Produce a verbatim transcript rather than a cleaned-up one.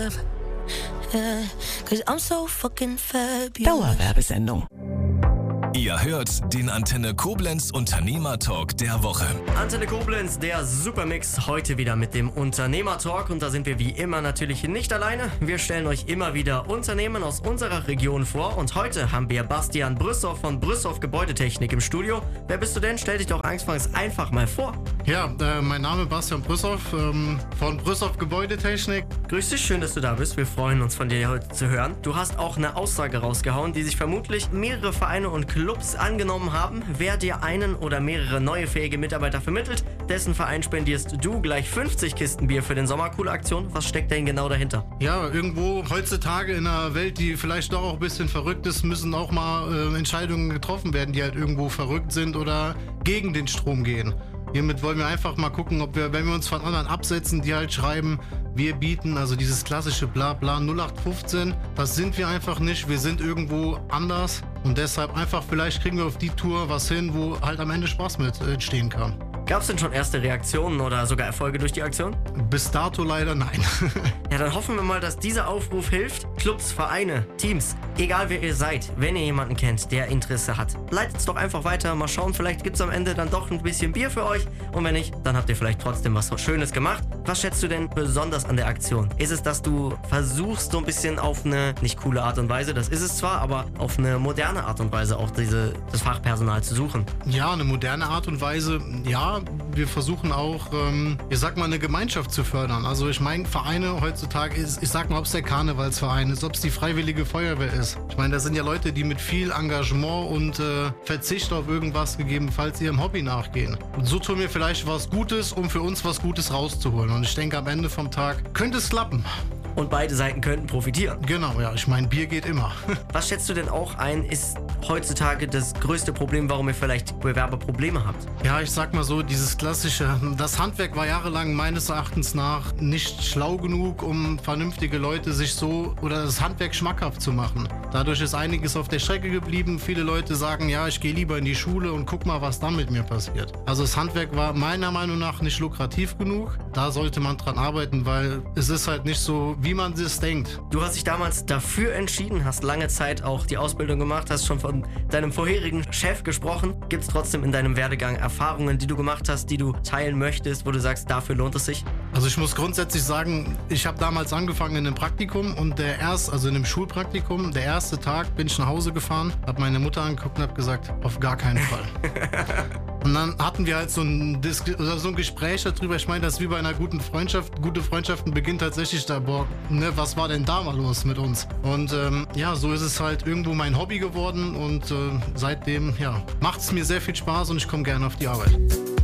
love. Yeah, 'cause I'm so fucking fabulous. Dauerwerbesendung. Ihr hört den Antenne Koblenz Unternehmer-Talk der Woche. Antenne Koblenz, der Supermix, heute wieder mit dem Unternehmer-Talk. Und da sind wir wie immer natürlich nicht alleine. Wir stellen euch immer wieder Unternehmen aus unserer Region vor. Und heute haben wir Bastian Brüssow von Brüssow Gebäudetechnik im Studio. Wer bist du denn? Stell dich doch anfangs einfach mal vor. Ja, äh, mein Name ist Bastian Brüssow ähm, von Brüssow Gebäudetechnik. Grüß dich, schön, dass du da bist. Wir freuen uns, von dir heute zu hören. Du hast auch eine Aussage rausgehauen, die sich vermutlich mehrere Vereine und Clubs angenommen haben. Wer dir einen oder mehrere neue fähige Mitarbeiter vermittelt, dessen Verein spendierst du gleich fünfzig Kisten Bier für den Sommer. Coole Aktion. Was steckt denn genau dahinter? Ja, irgendwo heutzutage in einer Welt, die vielleicht doch auch ein bisschen verrückt ist, müssen auch mal äh, Entscheidungen getroffen werden, die halt irgendwo verrückt sind oder gegen den Strom gehen. Hiermit wollen wir einfach mal gucken, ob wir, wenn wir uns von anderen absetzen, die halt schreiben, wir bieten, also dieses klassische Blabla null acht fünfzehn, das sind wir einfach nicht, wir sind irgendwo anders und deshalb einfach, vielleicht kriegen wir auf die Tour was hin, wo halt am Ende Spaß mit entstehen kann. Gab es denn schon erste Reaktionen oder sogar Erfolge durch die Aktion? Bis dato leider nein. Ja, dann hoffen wir mal, dass dieser Aufruf hilft. Clubs, Vereine, Teams, egal wer ihr seid, wenn ihr jemanden kennt, der Interesse hat, leitet es doch einfach weiter. Mal schauen, vielleicht gibt es am Ende dann doch ein bisschen Bier für euch. Und wenn nicht, dann habt ihr vielleicht trotzdem was Schönes gemacht. Was schätzt du denn besonders an der Aktion? Ist es, dass du versuchst, so ein bisschen auf eine, nicht coole Art und Weise, das ist es zwar, aber auf eine moderne Art und Weise auch diese, das Fachpersonal zu suchen? Ja, eine moderne Art und Weise, ja. Wir versuchen auch, ähm, ich sag mal, eine Gemeinschaft zu fördern. Also ich meine, Vereine heutzutage, ist, ich sag mal, ob es der Karnevalsverein ist, ob es die Freiwillige Feuerwehr ist. Ich meine, das sind ja Leute, die mit viel Engagement und äh, Verzicht auf irgendwas gegebenenfalls ihrem Hobby nachgehen. Und so tun wir vielleicht was Gutes, um für uns was Gutes rauszuholen. Und ich denke, am Ende vom Tag könnte es klappen. Und beide Seiten könnten profitieren. Genau, ja. Ich meine, Bier geht immer. Was schätzt du denn auch ein, ist heutzutage das größte Problem, warum ihr vielleicht Bewerberprobleme habt? Ja, ich sag mal so, dieses klassische, das Handwerk war jahrelang meines Erachtens nach nicht schlau genug, um vernünftige Leute sich so oder das Handwerk schmackhaft zu machen. Dadurch ist einiges auf der Strecke geblieben. Viele Leute sagen, ja, ich gehe lieber in die Schule und guck mal, was dann mit mir passiert. Also das Handwerk war meiner Meinung nach nicht lukrativ genug. Da sollte man dran arbeiten, weil es ist halt nicht so, wie man es denkt. Du hast dich damals dafür entschieden, hast lange Zeit auch die Ausbildung gemacht, hast schon von deinem vorherigen Chef gesprochen. Gibt es trotzdem in deinem Werdegang Erfahrungen, die du gemacht hast, die du teilen möchtest, wo du sagst, dafür lohnt es sich? Also ich muss grundsätzlich sagen, ich habe damals angefangen in einem Praktikum und der erst, also in einem Schulpraktikum, der erste Tag bin ich nach Hause gefahren, habe meine Mutter angeguckt und habe gesagt, auf gar keinen Fall. Und dann hatten wir halt so ein, Dis- oder so ein Gespräch darüber. Ich meine, das ist wie bei einer guten Freundschaft. Gute Freundschaften beginnt tatsächlich da, boah, ne, was war denn da mal los mit uns? Und ähm, ja, so ist es halt irgendwo mein Hobby geworden und äh, seitdem, ja, macht es mir sehr viel Spaß und ich komme gerne auf die Arbeit.